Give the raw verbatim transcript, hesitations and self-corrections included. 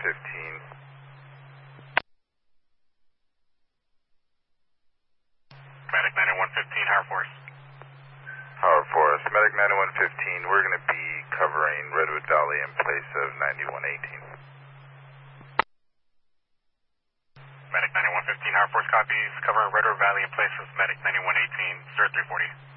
fifteen. Medic ninety-one fifteen, Howard Forest. Howard Forest, Medic ninety-one fifteen, we're going to be covering Redwood Valley in place of ninety-one eighteen. Medic ninety-one fifteen, Howard Forest copies, covering Redwood Valley in place of Medic ninety-one eighteen, zero three forty.